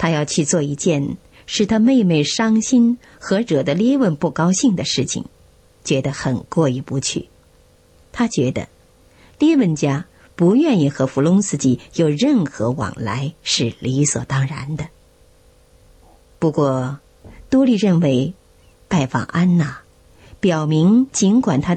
他要去做一件使他妹妹伤心和惹得列文不高兴的事情，觉得很过意不去。他觉得列文家不愿意和弗隆斯基有任何往来是理所当然的。不过多利认为拜访安娜，表明尽管他